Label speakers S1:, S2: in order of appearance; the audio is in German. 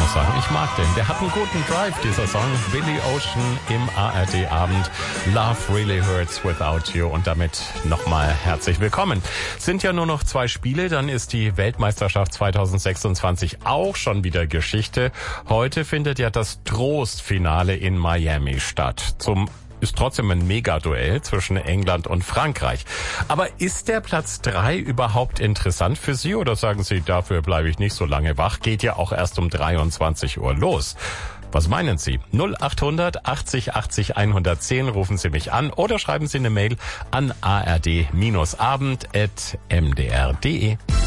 S1: muss sagen, ich mag den. Der hat einen guten Drive, dieser Song. Billy Ocean im ARD-Abend. Love really hurts without you. Und damit nochmal herzlich willkommen. Sind ja nur noch 2 Spiele, dann ist die Weltmeisterschaft 2026 auch schon wieder Geschichte. Heute findet ja das Trostfinale in Miami statt. Ist trotzdem ein Megaduell zwischen England und Frankreich. Aber ist der Platz 3 überhaupt interessant für Sie oder sagen Sie, dafür bleibe ich nicht so lange wach? Geht ja auch erst um 23 Uhr los. Was meinen Sie? 0800 80 80 110 rufen Sie mich an oder schreiben Sie eine Mail an ard-abend@mdr.de.